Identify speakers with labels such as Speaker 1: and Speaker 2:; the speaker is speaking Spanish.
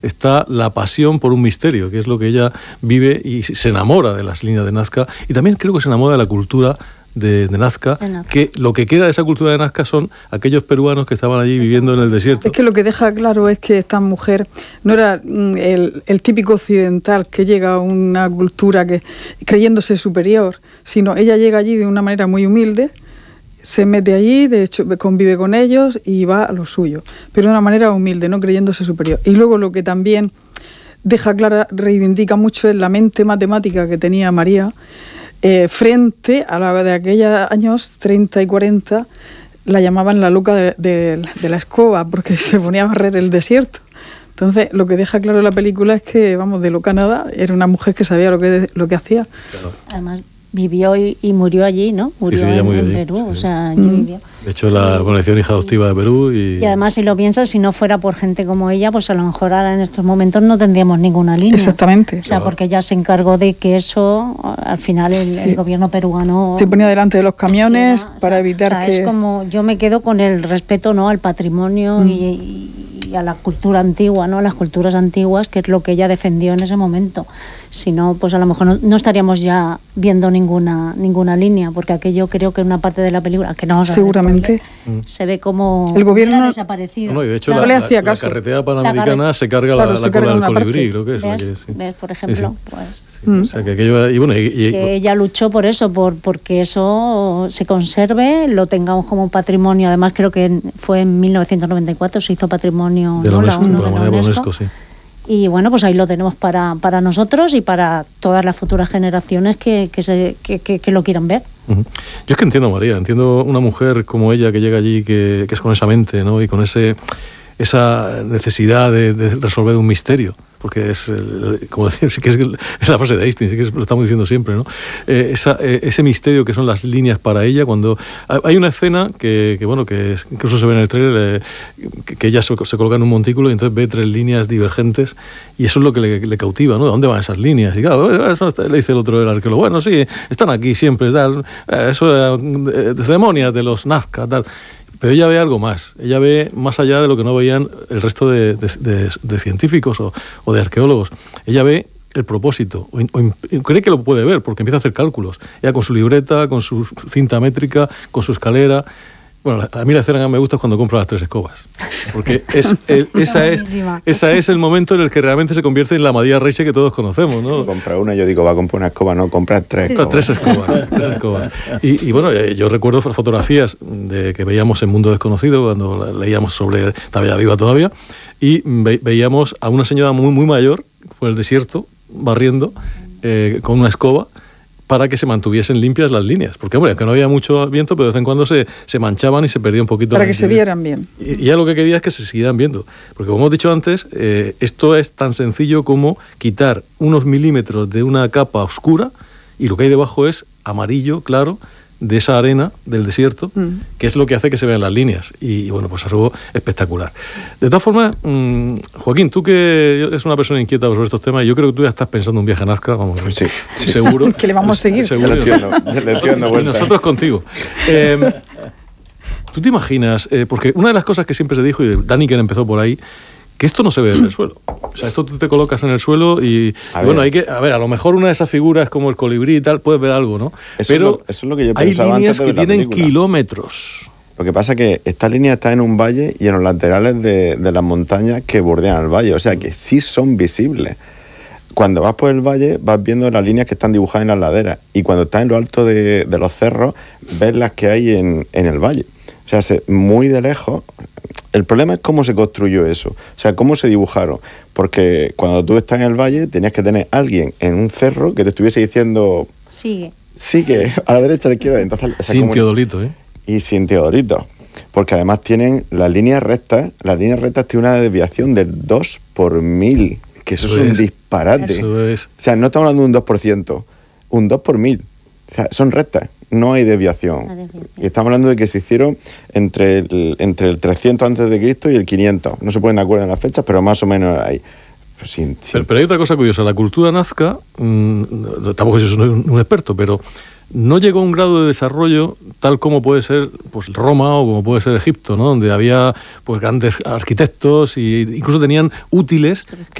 Speaker 1: está la pasión por un misterio, que es lo que ella vive y se enamora de las líneas de Nazca, y también creo que se enamora de la cultura de Nazca, que lo que queda de esa cultura de Nazca son aquellos peruanos que estaban allí viviendo en el desierto.
Speaker 2: Es que lo que deja claro es que esta mujer no era el típico occidental que llega a una cultura que creyéndose superior, sino ella llega allí de una manera muy humilde, se mete allí, de hecho convive con ellos y va a lo suyo, pero de una manera humilde, no creyéndose superior. Y luego lo que también deja clara, reivindica mucho es la mente matemática que tenía María, frente a la de aquellos años 30 y 40, la llamaban la loca de la escoba, porque se ponía a barrer el desierto. Entonces, lo que deja claro la película es que, vamos, de loca nada, era una mujer que sabía lo que hacía.
Speaker 3: Claro. Además, vivió y murió allí, ¿no? Murió en Perú, sí. O sea, allí vivió.
Speaker 1: De hecho, la organización hija adoptiva de Perú. Y
Speaker 3: además, si lo piensas, si no fuera por gente como ella, pues a lo mejor ahora en estos momentos no tendríamos ninguna línea.
Speaker 2: Exactamente.
Speaker 3: O sea, porque ella se encargó de que eso, al final, el gobierno peruano
Speaker 2: se ponía delante de los camiones para evitar que...
Speaker 3: es como, yo me quedo con el respeto, ¿no?, al patrimonio y a la cultura antigua, ¿no?, las culturas antiguas, que es lo que ella defendió en ese momento. Si no, pues a lo mejor no estaríamos ya viendo ninguna línea, porque aquello creo que en una parte de la película, que no vamos a
Speaker 2: seguramente
Speaker 3: se ve como
Speaker 2: el gobierno
Speaker 3: ha desaparecido.
Speaker 1: No, y de hecho
Speaker 2: claro,
Speaker 1: la carretera panamericana se carga la cola del colibrí, creo que es.
Speaker 3: ¿Ves? Por ejemplo, pues...
Speaker 1: O sea, que aquello...
Speaker 3: que ella luchó por eso, porque eso se conserve, lo tengamos como patrimonio. Además, creo que fue en 1994, se hizo patrimonio
Speaker 1: de la UNESCO, sí.
Speaker 3: Y bueno, pues ahí lo tenemos para nosotros y para todas las futuras generaciones que lo quieran ver.
Speaker 1: Uh-huh. Yo es que entiendo a María, entiendo una mujer como ella que llega allí, que es con esa mente, ¿no?, y con esa necesidad de resolver un misterio, porque es, como decir, sí que es la frase de Einstein, sí que lo estamos diciendo siempre, ¿no? Ese misterio que son las líneas para ella, cuando hay una escena que incluso se ve en el trailer, que ella se coloca en un montículo y entonces ve 3 líneas divergentes, y eso es lo que le cautiva, ¿no? ¿De dónde van esas líneas? Y claro, eso le dice el otro, el arqueólogo, bueno, sí, están aquí siempre, tal, eso de ceremonias de los Nazca, tal. Pero ella ve algo más, ella ve más allá de lo que no veían el resto de científicos o de arqueólogos. Ella ve el propósito, o cree que lo puede ver, porque empieza a hacer cálculos. Ella con su libreta, con su cinta métrica, con su escalera. Bueno, a mí la escena que me gusta es cuando compra las 3 escobas, porque esa es el momento en el que realmente se convierte en la María Reiche que todos conocemos, ¿no?
Speaker 4: Si compra una, yo digo, va a comprar una escoba, no, compra 3 escobas.
Speaker 1: 3 escobas. Y bueno, yo recuerdo fotografías que veíamos en Mundo Desconocido, cuando leíamos sobre, estaba ya viva todavía, y veíamos a una señora muy, muy mayor por el desierto, barriendo, con una escoba, para que se mantuviesen limpias las líneas. Porque, hombre, que no había mucho viento, pero de vez en cuando se manchaban y se perdía un poquito.
Speaker 2: Para que se vieran bien.
Speaker 1: Y ya lo que quería es que se siguieran viendo. Porque, como hemos dicho antes, esto es tan sencillo como quitar unos milímetros de una capa oscura y lo que hay debajo es amarillo, claro, de esa arena del desierto, que es lo que hace que se vean las líneas. Y bueno, pues algo espectacular. De todas formas, Joaquín, tú que eres una persona inquieta sobre estos temas, yo creo que tú ya estás pensando en un viaje a Nazca, vamos, sí, seguro.
Speaker 2: Que le vamos a seguir.
Speaker 1: Seguro. Y nosotros contigo. ¿Tú te imaginas? Porque una de las cosas que siempre se dijo, y Daniken empezó por ahí, que esto no se ve en el suelo. O sea, esto tú te colocas en el suelo y bueno, a lo mejor una de esas figuras como el colibrí y tal, puedes ver algo, ¿no?
Speaker 4: Eso es lo que yo pensaba
Speaker 1: hay líneas
Speaker 4: antes de
Speaker 1: que tienen
Speaker 4: película.
Speaker 1: Kilómetros.
Speaker 4: Lo que pasa es que esta línea está en un valle y en los laterales de las montañas que bordean el valle, o sea que sí son visibles. Cuando vas por el valle vas viendo las líneas que están dibujadas en las laderas y cuando estás en lo alto de los cerros ves las que hay en el valle. O sea, muy de lejos. El problema es cómo se construyó eso, o sea, cómo se dibujaron. Porque cuando tú estás en el valle tenías que tener alguien en un cerro que te estuviese diciendo... Sigue, a la derecha, a la izquierda. Entonces,
Speaker 1: sin teodolito, ¿eh?
Speaker 4: Y sin teodolito. Porque además tienen las líneas rectas tienen una desviación del 2 por 1000, que eso es un disparate.
Speaker 1: Eso es.
Speaker 4: O sea, no estamos hablando de un 2%, un 2 por 1000. O sea, son rectas, no hay desviación. Y estamos hablando de que se hicieron entre el 300 a.C. y el 500. No se ponen de acuerdo en las fechas, pero más o menos ahí.
Speaker 1: Pero hay otra cosa curiosa. La cultura nazca, tampoco soy un experto, pero no llegó a un grado de desarrollo tal como puede ser pues Roma o como puede ser Egipto, ¿no? Donde había pues grandes arquitectos e incluso tenían útiles que